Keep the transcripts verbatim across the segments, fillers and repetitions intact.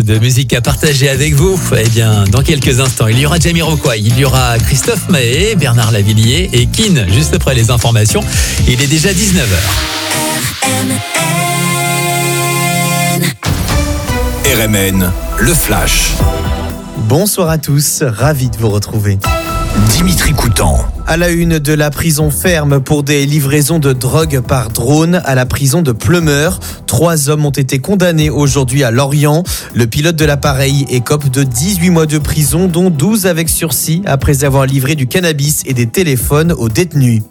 De musique à partager avec vous. Eh bien, dans quelques instants, il y aura Jamiroquai, il y aura Christophe Maé, Bernard Lavilliers et Kin, juste après les informations. Il est déjà dix-neuf heures. R M N, le Flash. Bonsoir à tous, ravi de vous retrouver. Dimitri Coutan. À la une de la prison ferme pour des livraisons de drogue par drone à la prison de Pleumeur. Trois hommes ont été condamnés aujourd'hui à Lorient. Le pilote de l'appareil écope de dix-huit mois de prison, dont douze avec sursis, après avoir livré du cannabis et des téléphones aux détenus.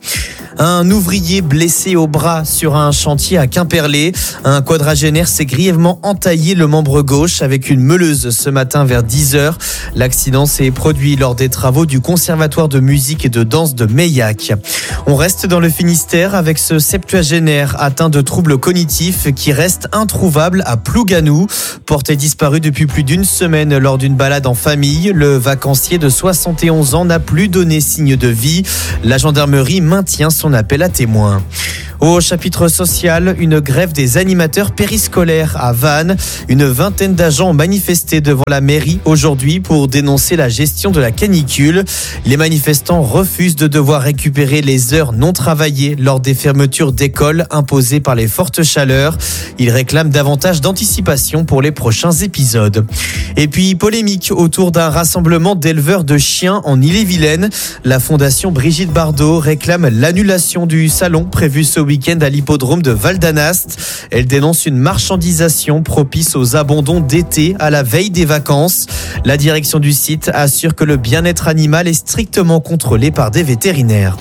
Un ouvrier blessé au bras sur un chantier à Quimperlé. Un quadragénaire s'est grièvement entaillé le membre gauche avec une meuleuse ce matin vers dix heures. L'accident s'est produit lors des travaux du Conservatoire de musique et de danse de Meillac. On reste dans le Finistère avec ce septuagénaire atteint de troubles cognitifs qui reste introuvable à Plouganou. Porté disparu depuis plus d'une semaine lors d'une balade en famille, le vacancier de soixante et onze ans n'a plus donné signe de vie. La gendarmerie maintient son appel à témoins. Au chapitre social, une grève des animateurs périscolaires à Vannes. Une vingtaine d'agents ont manifesté devant la mairie aujourd'hui pour dénoncer la gestion de la canicule. Les manifestants refusent de devoir récupérer les heures non travaillées lors des fermetures d'écoles imposées par les fortes chaleurs. Ils réclament davantage d'anticipation pour les prochains épisodes. Et puis, polémique autour d'un rassemblement d'éleveurs de chiens en Ille-et-Vilaine. La fondation Brigitte Bardot réclame l'annulation du salon prévu ce week-end à l'hippodrome de Val-d'Anast. Elle dénonce une marchandisation propice aux abandons d'été à la veille des vacances. La direction du site assure que le bien-être animal est strictement contrôlé par des vétérinaires.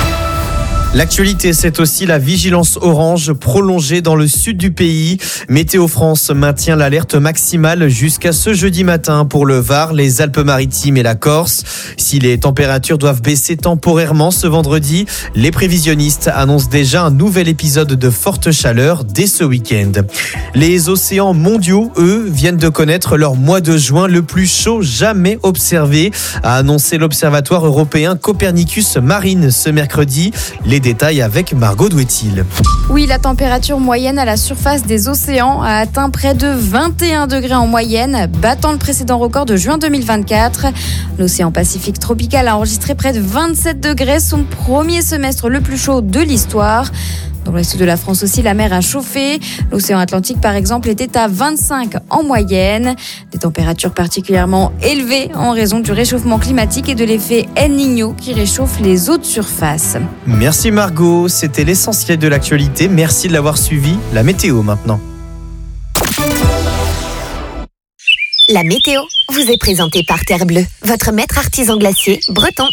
L'actualité, c'est aussi la vigilance orange prolongée dans le sud du pays. Météo France maintient l'alerte maximale jusqu'à ce jeudi matin pour le Var, les Alpes-Maritimes et la Corse. Si les températures doivent baisser temporairement ce vendredi, les prévisionnistes annoncent déjà un nouvel épisode de forte chaleur dès ce week-end. Les océans mondiaux, eux, viennent de connaître leur mois de juin le plus chaud jamais observé, a annoncé l'Observatoire européen Copernicus Marine ce mercredi. Les détails avec Margot Douetil. Oui, la température moyenne à la surface des océans a atteint près de vingt et un degrés en moyenne, battant le précédent record de juin deux mille vingt-quatre. L'océan Pacifique tropical a enregistré près de vingt-sept degrés, son premier semestre le plus chaud de l'histoire. Dans l'ouest de la France aussi, la mer a chauffé. L'océan Atlantique, par exemple, était à vingt-cinq en moyenne. Des températures particulièrement élevées en raison du réchauffement climatique et de l'effet El Niño qui réchauffe les eaux de surface. Merci Margot, c'était l'essentiel de l'actualité. Merci de l'avoir suivi. La météo maintenant. La météo vous est présentée par Terre Bleue, votre maître artisan glacier breton.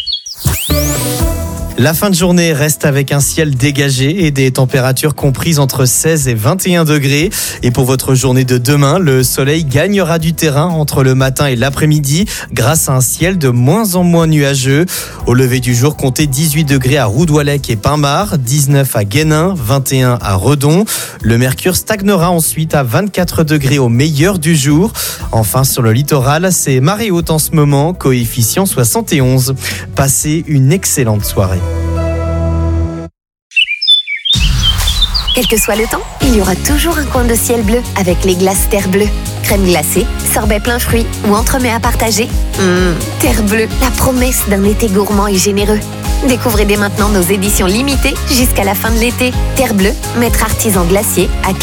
La fin de journée reste avec un ciel dégagé et des températures comprises entre seize et vingt et un degrés. Et pour votre journée de demain, le soleil gagnera du terrain entre le matin et l'après-midi grâce à un ciel de moins en moins nuageux. Au lever du jour, comptez dix-huit degrés à Roudouallec et Pinmar, dix-neuf à Guénin, vingt et un à Redon. Le mercure stagnera ensuite à vingt-quatre degrés au meilleur du jour. Enfin, sur le littoral, c'est marée haute en ce moment, coefficient soixante et onze. Passez une excellente soirée. Quel que soit le temps, il y aura toujours un coin de ciel bleu avec les glaces Terre Bleue. Crème glacée, sorbet plein fruits ou entremets à partager. Mmh, Terre Bleue, la promesse d'un été gourmand et généreux. Découvrez dès maintenant nos éditions limitées jusqu'à la fin de l'été. Terre Bleue, maître artisan glacier à